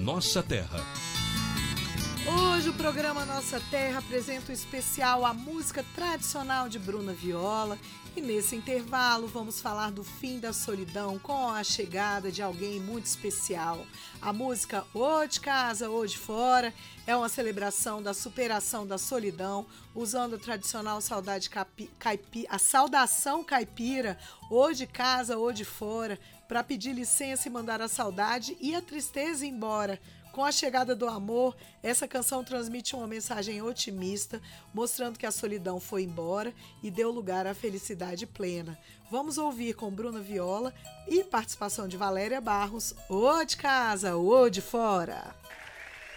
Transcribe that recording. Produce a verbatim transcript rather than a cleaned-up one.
Nossa Terra. Hoje o programa Nossa Terra apresenta o especial A Música Tradicional de Bruna Viola. E nesse intervalo vamos falar do fim da solidão com a chegada de alguém muito especial. A música Ô de Casa, Ô de Fora é uma celebração da superação da solidão, usando a tradicional saudade capi, caipi, a saudação caipira, Ô de Casa, Ô de Fora, para pedir licença e mandar a saudade e a tristeza embora. Com a chegada do amor, essa canção transmite uma mensagem otimista, mostrando que a solidão foi embora e deu lugar à felicidade plena. Vamos ouvir com Bruna Viola e participação de Valéria Barros, Ô de Casa, Ô de Fora.